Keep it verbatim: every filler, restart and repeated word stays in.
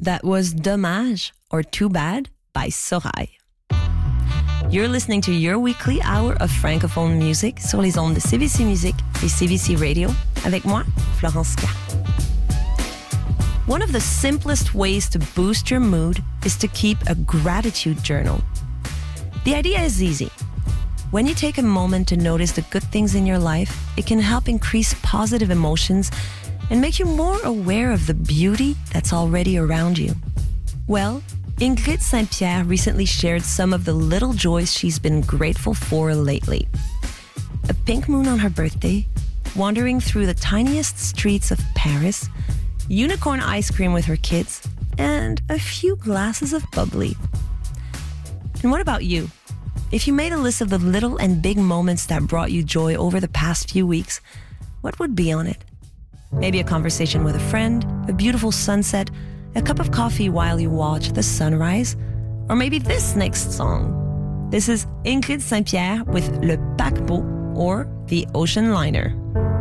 That was Dommage, or Too Bad, by Sorail. You're listening to your weekly hour of francophone music sur les ondes de C V C Musique et C V C Radio, avec moi, Florence K. One of the simplest ways to boost your mood is to keep a gratitude journal. The idea is easy. When you take a moment to notice the good things in your life, it can help increase positive emotions and make you more aware of the beauty that's already around you. Well, Ingrid Saint-Pierre recently shared some of the little joys she's been grateful for lately. A pink moon on her birthday, wandering through the tiniest streets of Paris, unicorn ice cream with her kids, and a few glasses of bubbly. And what about you? If you made a list of the little and big moments that brought you joy over the past few weeks, what would be on it? Maybe a conversation with a friend, a beautiful sunset, a cup of coffee while you watch the sunrise, or maybe this next song. This is Ingrid Saint-Pierre with Le Paquebot, or The Ocean Liner.